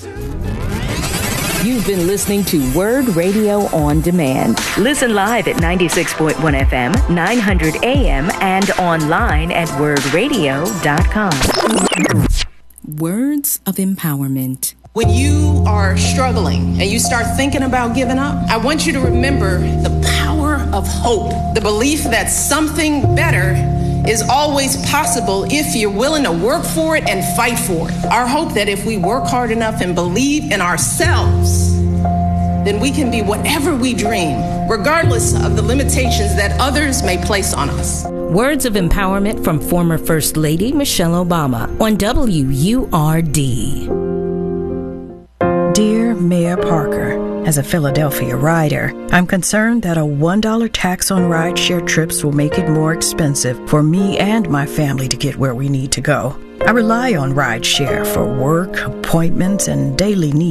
You've been listening to Word Radio on Demand. Listen live at 96.1 FM, 900 AM, and online at wordradio.com. Words of empowerment. When you are struggling and you start thinking about giving up, I want you to remember the power of hope, the belief that something better is always possible if you're willing to work for it and fight for it. Our hope that if we work hard enough and believe in ourselves, then we can be whatever we dream, regardless of the limitations that others may place on us. Words of empowerment from former First Lady Michelle Obama on WURD. Dear Mayor Parker, as a Philadelphia rider, I'm concerned that a $1 tax on rideshare trips will make it more expensive for me and my family to get where we need to go. I rely on rideshare for work, appointments, and daily needs.